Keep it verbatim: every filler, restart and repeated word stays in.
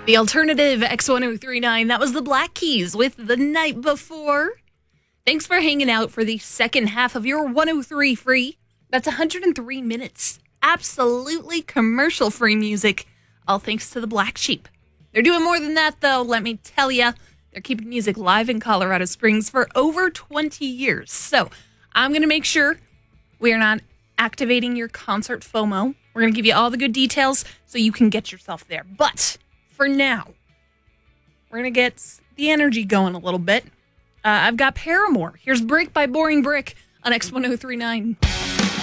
The alternative X ten thirty-nine, that was the Black Keys with The Night Before. Thanks for hanging out for the second half of your one oh three free. That's one hundred three minutes. Absolutely commercial-free music. All thanks to the Black Sheep. They're doing more than that, though, let me tell you. They're keeping music live in Colorado Springs for over twenty years. So I'm going to make sure we are not activating your concert FOMO. We're going to give you all the good details so you can get yourself there. But for now, we're going to get the energy going a little bit. Uh, I've got Paramore. Here's Brick by Boring Brick on X ten thirty-nine.